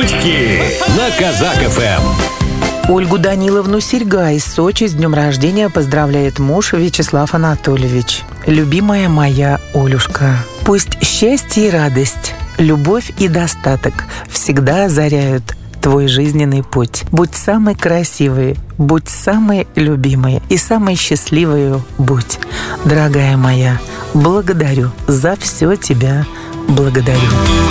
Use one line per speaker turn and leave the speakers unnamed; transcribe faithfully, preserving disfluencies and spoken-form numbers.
Шутки на Казак эф эм.
Ольгу Даниловну Серьга из Сочи с днем рождения поздравляет муж Вячеслав Анатольевич. Любимая моя Олюшка, пусть счастье и радость, любовь и достаток всегда озаряют твой жизненный путь. Будь самой красивой, будь самой любимой и самой счастливой будь. Дорогая моя, благодарю за все тебя, благодарю.